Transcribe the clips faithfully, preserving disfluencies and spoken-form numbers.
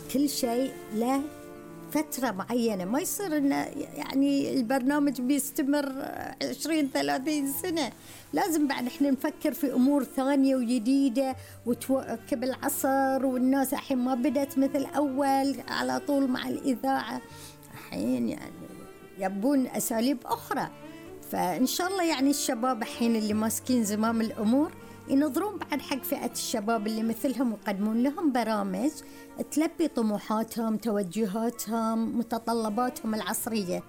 كل شيء له فترة معينة، ما يصير إنه يعني البرنامج بيستمر عشرين ثلاثين سنة. لازم بعد إحنا نفكر في أمور ثانية وجديدة وتواكب العصر، والناس الحين ما بدت مثل أول على طول مع الإذاعة، الحين يعني يبون أساليب أخرى. فإن شاء الله يعني الشباب الحين اللي ماسكين زمام الأمور ينظرون بعد حق فئة الشباب اللي مثلهم ويقدمون لهم برامج تلبي طموحاتهم، توجهاتهم، متطلباتهم العصرية.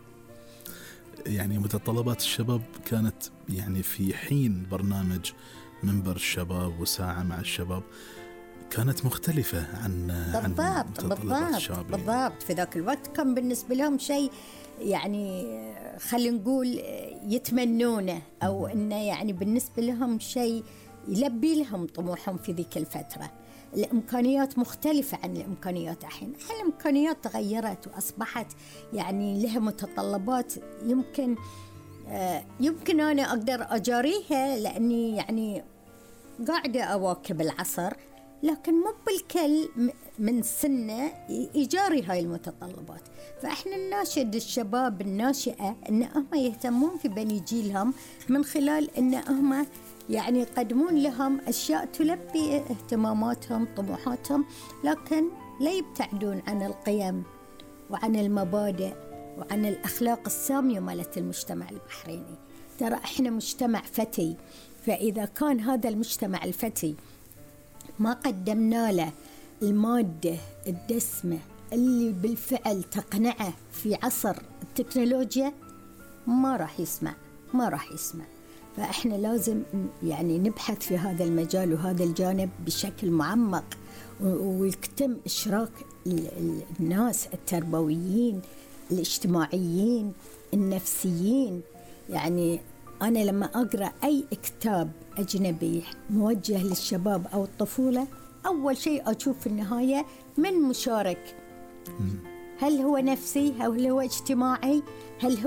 يعني متطلبات الشباب كانت يعني في حين برنامج منبر الشباب وساعة مع الشباب كانت مختلفة عن بالضبط عن متطلبات بالضبط الشباب. بالضبط. في ذاك الوقت كان بالنسبة لهم شيء يعني خلينا نقول يتمنونه، أو إنه يعني بالنسبة لهم شيء يلبي لهم طموحهم في ذيك الفترة. الإمكانيات مختلفة عن الإمكانيات الحين. الحين الإمكانيات تغيرت وأصبحت يعني لها متطلبات يمكن آه يمكن أنا أقدر أجاريها لأني يعني قاعدة أواكب العصر، لكن مو بالكل من سنة يجاري هاي المتطلبات. فإحنا نناشد الشباب الناشئة إن هم يهتمون في بني جيلهم من خلال إن هم يعني يقدمون لهم أشياء تلبي اهتماماتهم طموحاتهم، لكن لا يبتعدون عن القيم وعن المبادئ وعن الأخلاق السامية مالت المجتمع البحريني. ترى إحنا مجتمع فتي، فإذا كان هذا المجتمع الفتي ما قدمنا له المادة الدسمة اللي بالفعل تقنعه في عصر التكنولوجيا ما راح يسمع ما راح يسمع. فإحنا لازم يعني نبحث في هذا المجال وهذا الجانب بشكل معمق، ويتم إشراك الناس التربويين الاجتماعيين النفسيين. يعني أنا لما أقرأ أي كتاب أجنبي موجه للشباب أو الطفولة، أول شيء أشوف في النهاية من مشارك، هل هو نفسي، هل هو اجتماعي، هل هو